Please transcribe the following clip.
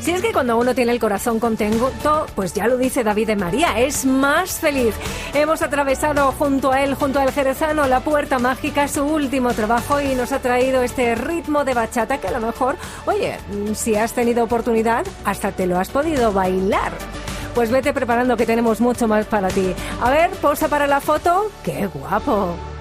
Si es que cuando uno tiene el corazón contento, pues ya lo dice David de María, es más feliz. Hemos atravesado junto a él, junto al jerezano, la puerta mágica, su último trabajo, y nos ha traído este ritmo de bachata que a lo mejor, oye, si has tenido oportunidad, hasta te lo has podido bailar. Pues vete preparando que tenemos mucho más para ti. A ver, posa para la foto. ¡Qué guapo!